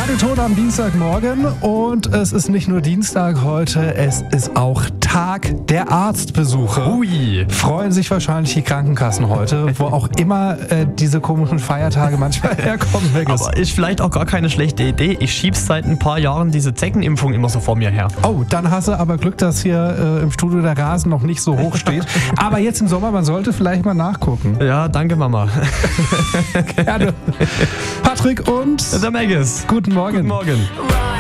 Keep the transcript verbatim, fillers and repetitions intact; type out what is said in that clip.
Radioton am Dienstagmorgen und es ist nicht nur Dienstag heute, es ist auch Tag der Arztbesuche. Ui. Freuen sich wahrscheinlich die Krankenkassen heute, wo auch immer äh, diese komischen Feiertage manchmal herkommen. Aber ist vielleicht auch gar keine schlechte Idee. Ich schieb's seit ein paar Jahren diese Zeckenimpfung immer so vor mir her. Oh, dann hast du aber Glück, dass hier äh, im Studio der Rasen noch nicht so hoch steht. Aber jetzt im Sommer, man sollte vielleicht mal nachgucken. Ja, danke Mama. Gerne. Patrick und Der Maggis. Guten Morgen. Guten Morgen.